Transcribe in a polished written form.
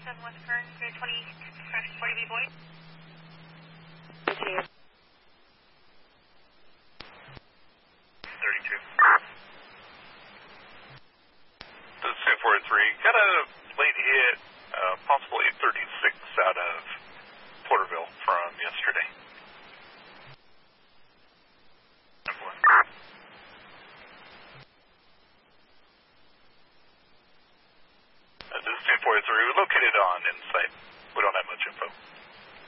7 West Kern, 40B Boyd. Okay. 32. This is 243. Got a late hit, possible 836 out of Porterville from yesterday. This is 243. We're located on Insight.